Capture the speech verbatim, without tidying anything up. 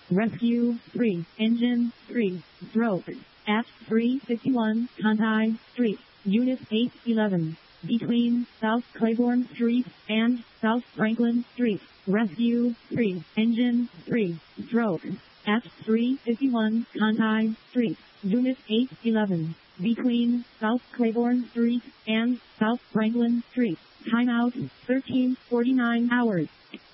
Rescue three, Engine three, Stroke at three fifty-one Conti Street, Unit eight eleven, between South Claiborne Street and South Franklin Street. Rescue three, Engine three, Stroke at three fifty-one Conti Street, Unit eight eleven, between South Claiborne Street and South Franklin Street. Timeout thirteen forty-nine hours.